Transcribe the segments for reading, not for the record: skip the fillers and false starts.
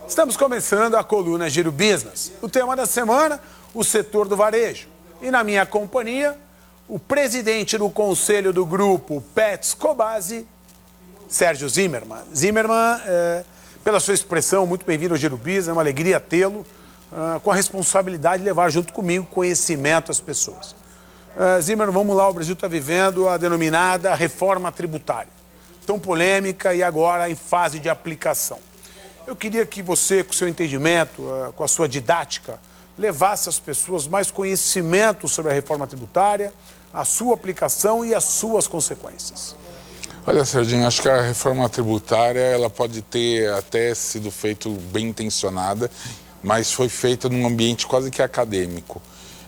Estamos começando a coluna Giro Business. O tema da semana, o setor do varejo. E na minha companhia, o presidente do conselho do grupo Petz Cobasi, Sérgio Zimmermann. Zimmermann, pela sua expressão, muito bem-vindo ao Giro Business, é uma alegria tê-lo, com a responsabilidade de levar junto comigo conhecimento às pessoas. Zimmermann, vamos lá, o Brasil está vivendo a denominada reforma tributária, tão polêmica e agora em fase de aplicação. Eu queria que você, com o seu entendimento, com a sua didática, levasse às pessoas mais conhecimento sobre a reforma tributária, a sua aplicação e as suas consequências. Olha, Serginho, acho que a reforma tributária ela pode ter até sido feita bem intencionada, mas foi feita num ambiente quase que acadêmico.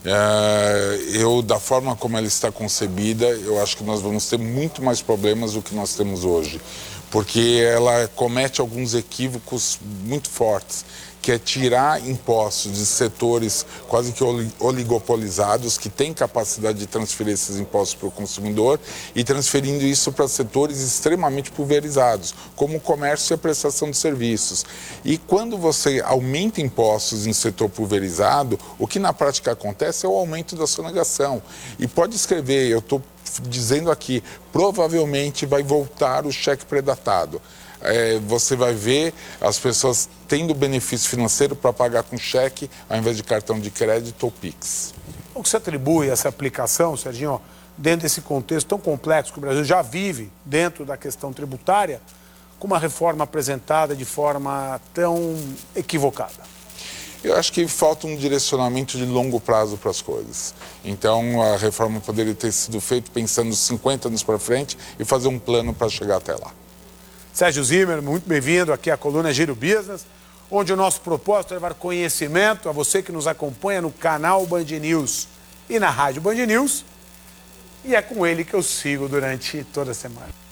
Da forma como ela está concebida, eu acho que nós vamos ter muito mais problemas do que nós temos hoje, porque ela comete alguns equívocos muito fortes, que é tirar impostos de setores quase que oligopolizados, que têm capacidade de transferir esses impostos para o consumidor e transferindo isso para setores extremamente pulverizados, como o comércio e a prestação de serviços. E quando você aumenta impostos em setor pulverizado, o que na prática acontece é o aumento da sonegação. E pode escrever, eu estou dizendo aqui, provavelmente vai voltar o cheque predatado. Você vai ver as pessoas tendo benefício financeiro para pagar com cheque ao invés de cartão de crédito ou Pix. O que você atribui essa aplicação, Serginho, dentro desse contexto tão complexo que o Brasil já vive dentro da questão tributária, com uma reforma apresentada de forma tão equivocada? Eu acho que falta um direcionamento de longo prazo para as coisas. Então, a reforma poderia ter sido feita pensando 50 anos para frente e fazer um plano para chegar até lá. Sérgio Zimmermann, muito bem-vindo aqui à coluna Giro Business, onde o nosso propósito é levar conhecimento a você que nos acompanha no canal Band News e na rádio Band News. E é com ele que eu sigo durante toda a semana.